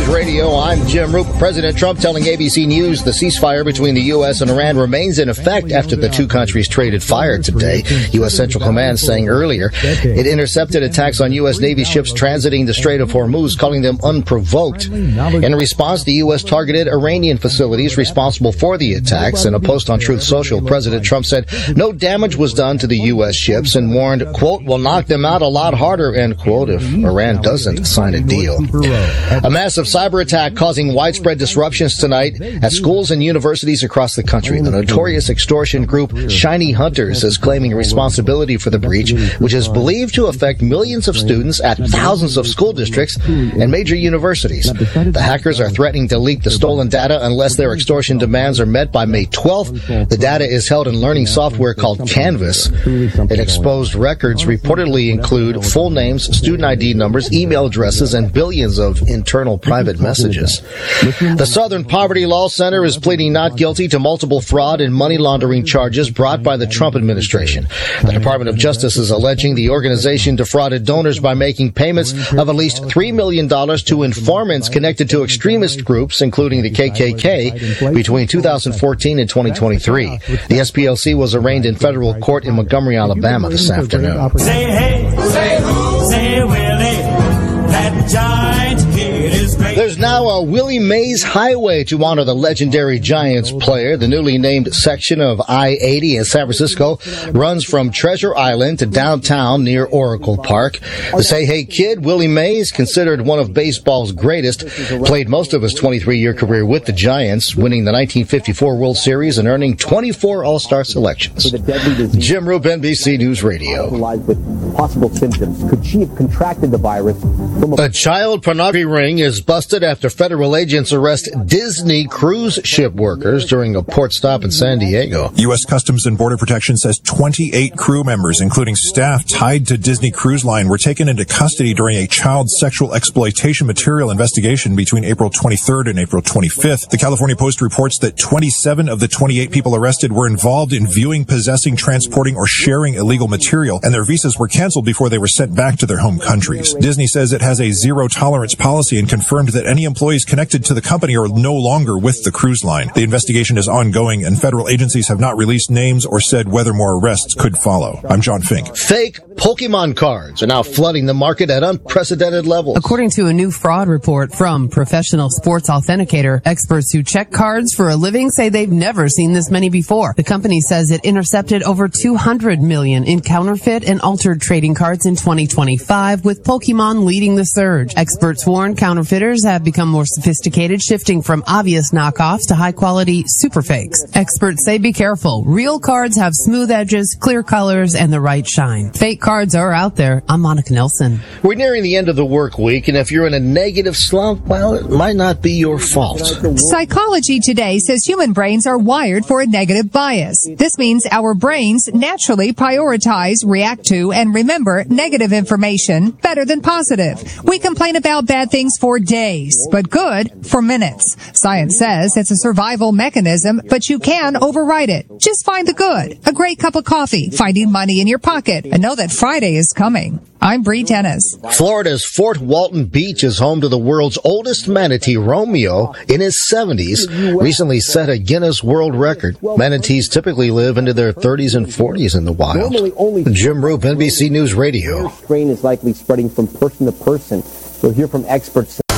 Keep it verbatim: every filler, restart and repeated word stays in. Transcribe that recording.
Radio. I'm Jim Roop. President Trump telling A B C News the ceasefire between the U S and Iran remains in effect after the two countries traded fire today. U S. Central Command saying earlier it intercepted attacks on U S. Navy ships transiting the Strait of Hormuz, calling them unprovoked. In response, the U S targeted Iranian facilities responsible for the attacks. In a post on Truth Social, President Trump said no damage was done to the U S ships and warned, quote, "We'll knock them out a lot harder," end quote, if Iran doesn't sign a deal. A massive cyber attack causing widespread disruptions tonight at schools and universities across the country. The notorious extortion group Shiny Hunters is claiming responsibility for the breach, which is believed to affect millions of students at thousands of school districts and major universities. The hackers are threatening to leak the stolen data unless their extortion demands are met by May twelfth. The data is held in learning software called Canvas. And exposed records reportedly include full names, student I D numbers, email addresses, and billions of internal private messages. The Southern Poverty Law Center is pleading not guilty to multiple fraud and money laundering charges brought by the Trump administration. The Department of Justice is alleging the organization defrauded donors by making payments of at least three million dollars to informants connected to extremist groups, including the K K K, between two thousand fourteen and twenty twenty-three. The S P L C was arraigned in federal court in Montgomery, Alabama this afternoon. Say hey, say who, say Willie, that giant kid is great. There's now a Willie Mays Highway to honor the legendary Giants player. The newly named section of I eighty in San Francisco runs from Treasure Island to downtown near Oracle Park. The Say Hey Kid, Willie Mays, considered one of baseball's greatest, played most of his twenty-three-year career with the Giants, winning the nineteen fifty-four World Series and earning twenty-four All-Star selections. Jim Roop, N B C News Radio. With possible symptoms. Could she have contracted the virus? A child pornography ring is busted after federal agents arrest Disney cruise ship workers during a port stop in San Diego. U S. Customs and Border Protection says twenty-eight crew members, including staff tied to Disney Cruise Line, were taken into custody during a child sexual exploitation material investigation between April twenty-third and April twenty-fifth. The California Post reports that twenty-seven of the twenty-eight people arrested were involved in viewing, possessing, transporting, or sharing illegal material, and their visas were canceled before they were sent back to their home countries. Disney says it has a zero-tolerance policy and confirmed that any employees connected to the company are no longer with the cruise line. The investigation is ongoing, and federal agencies have not released names or said whether more arrests could follow. I'm John Fink. Fake Pokemon cards are now flooding the market at unprecedented levels. According to a new fraud report from Professional Sports Authenticator, experts who check cards for a living say they've never seen this many before. The company says it intercepted over two hundred million in counterfeit and altered trading cards in twenty twenty-five, with Pokemon leading the surge. Experts warn counterfeiters have become more sophisticated, shifting from obvious knockoffs to high-quality super fakes. Experts say be careful. Real cards have smooth edges, clear colors, and the right shine. Fake cards are out there. I'm Monica Nelson. We're nearing the end of the work week, and if you're in a negative slump, well, it might not be your fault. Psychology Today says human brains are wired for a negative bias. This means our brains naturally prioritize, react to, and remember negative information better than positive. We complain about bad things for days, but good for minutes. Science says it's a survival mechanism, but you can override it. Just find the good. A great cup of coffee, finding money in your pocket, and know that Friday is coming. I'm Bree Tennis. Florida's Fort Walton Beach is home to the world's oldest manatee, Romeo, in his seventies, recently set a Guinness World Record. Manatees typically live into their thirties and forties in the wild. Jim Roop, N B C News Radio. The strain is likely spreading from person to person. We'll hear from experts.